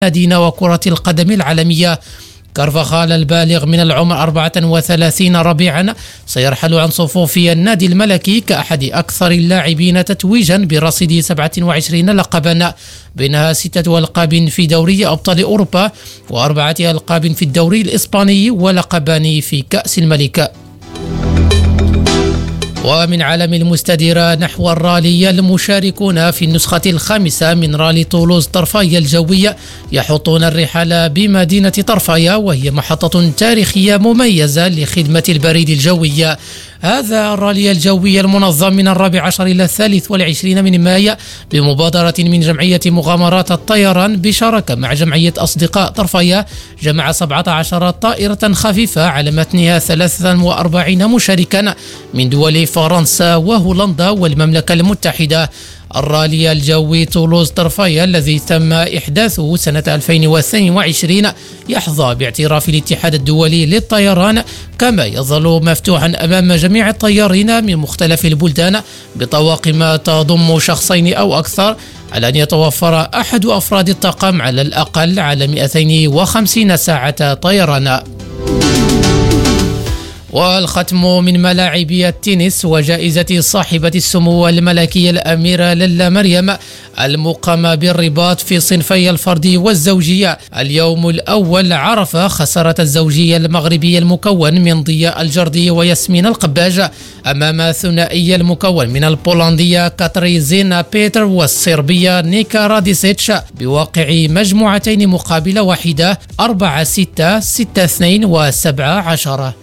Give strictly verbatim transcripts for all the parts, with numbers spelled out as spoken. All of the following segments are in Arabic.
نادينا وكرة القدم العالمية. كارفاخال البالغ من العمر أربعة وثلاثين ربيعا سيرحل عن صفوف النادي الملكي كأحد أكثر اللاعبين تتويجا برصيد سبعة وعشرين لقبا، بينها ستة ألقاب في دوري أبطال أوروبا وأربعة ألقاب في الدوري الإسباني ولقبان في كأس الملك. ومن عالم المستديرة نحو الرالي، المشاركون في النسخة الخامسة من رالي طولوز طرفايا الجوية يحطون الرحال بمدينة طرفايا، وهي محطة تاريخية مميزة لخدمة البريد الجوي. هذا الرالي الجوي المنظم من الرابع عشر إلى الثالث والعشرين من مايو بمبادرة من جمعية مغامرات الطيران بشراكة مع جمعية أصدقاء طرفايا، جمع سبعة عشر طائرة خفيفة على متنها ثلاثة وأربعين مشاركا من دول فرنسا وهولندا والمملكة المتحدة. الرالي الجوي طولوز طرفايا الذي تم إحداثه سنة ألفين واثنين وعشرين يحظى باعتراف الاتحاد الدولي للطيران، كما يظل مفتوحا أمام جميع الطيارين من مختلف البلدان بطواقم تضم شخصين أو أكثر، على أن يتوفر أحد أفراد الطاقم على الأقل على مئتين وخمسين ساعة طيران. والختم من ملاعب التنس وجائزة صاحبة السمو الملكية الأميرة للا مريم المقامة بالرباط في صنفي الفردي والزوجية. اليوم الأول عرف خسارة الزوجية المغربية المكون من ضياء الجردي وياسمين القباج أمام ثنائي المكون من البولندية كاتريزينا بيتر والصربية نيكا راديسيتش بواقع مجموعتين مقابل واحدة أربعة ستة ستة اثنين وسبعة عشرة.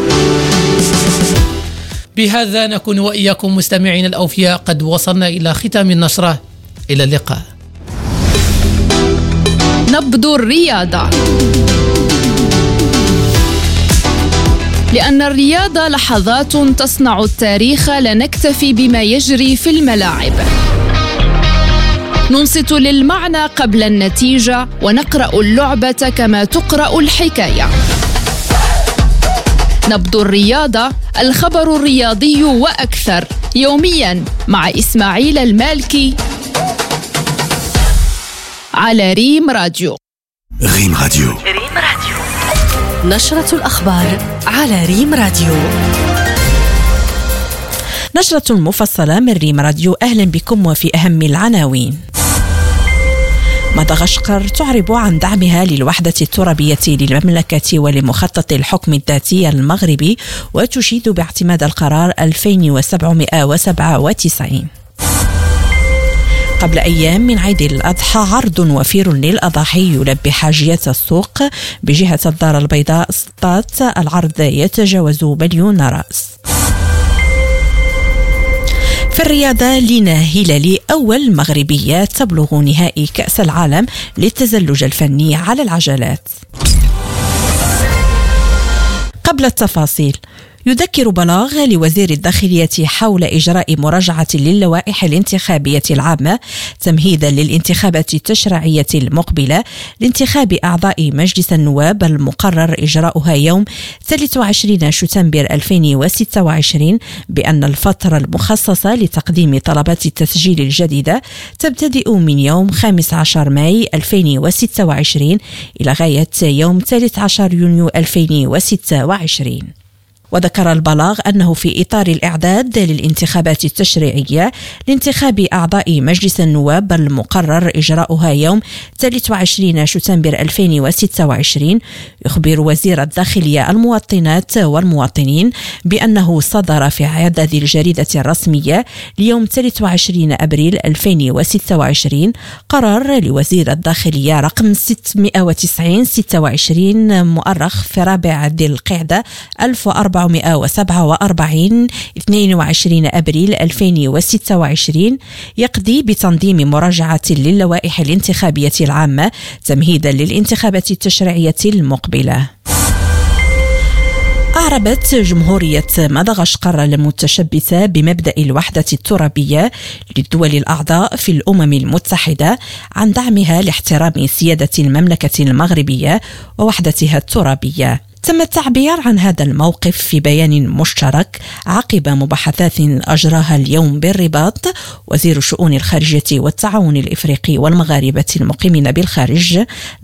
بهذا نكون وإياكم مستمعين الأوفياء قد وصلنا إلى ختام النشرة. إلى اللقاء. نبض الرياضة، لأن الرياضة لحظات تصنع التاريخ، لا نكتفي بما يجري في الملاعب، ننصت للمعنى قبل النتيجة ونقرأ اللعبة كما تقرأ الحكاية. نبض الرياضة، الخبر الرياضي وأكثر، يوميا مع إسماعيل المالكي على ريم راديو. ريم راديو. ريم راديو. نشرة الأخبار على ريم راديو. نشرة مفصلة من ريم راديو، أهلا بكم وفي أهم العناوين. مدغشقر تعرب عن دعمها للوحدة الترابية للمملكة ولمخطط الحكم الذاتي المغربي، وتشيد باعتماد القرار ألفين وسبعمائة وسبعة وتسعين. قبل أيام من عيد الأضحى عرض وفير للأضاحي يلبي حاجيات السوق بجهة الدار البيضاء سطات، العرض يتجاوز مليون رأس. في الرياضة، لينا هلالي أول مغربية تبلغ نهائي كأس العالم للتزلج الفني على العجلات. قبل التفاصيل، يذكر بلاغ لوزير الداخلية حول إجراء مراجعة للوائح الانتخابية العامة تمهيدا للانتخابات التشريعية المقبلة لانتخاب أعضاء مجلس النواب المقرر إجراؤها يوم ثلاثة وعشرين شتنبر ألفين وستة وعشرين، بأن الفترة المخصصة لتقديم طلبات التسجيل الجديدة تبتدئ من يوم خامس عشر ماي ألفين وستة وعشرين إلى غاية يوم ثالث عشر يونيو ألفين وستة وعشرين. وذكر البلاغ أنه في إطار الإعداد للانتخابات التشريعية لانتخاب أعضاء مجلس النواب المقرر إجراؤها يوم ثلاثة وعشرين شتنبر ألفين وستة وعشرين، يخبر وزير الداخلية المواطنات والمواطنين بأنه صدر في إعداد الجريدة الرسمية ليوم ثلاثة وعشرين أبريل ألفين وستة وعشرين قرار لوزير الداخلية رقم ستمائة وتسعين ستة وعشرين مؤرخ في رابع ذي القعدة ألف وأربعمائة وسبعة وأربعين اثنين وعشرين أبريل ألفين وستة وعشرين، يقضي بتنظيم مراجعة للوائح الانتخابية العامة تمهيدا للانتخابات التشريعية المقبلة. أعربت جمهورية مدغشقر المتشبثة بمبدأ الوحدة الترابية للدول الأعضاء في الأمم المتحدة عن دعمها لاحترام سيادة المملكة المغربية ووحدتها الترابية. تم التعبير عن هذا الموقف في بيان مشترك عقب مباحثات أجراها اليوم بالرباط وزير الشؤون الخارجية والتعاون الإفريقي والمغاربة المقيمين بالخارج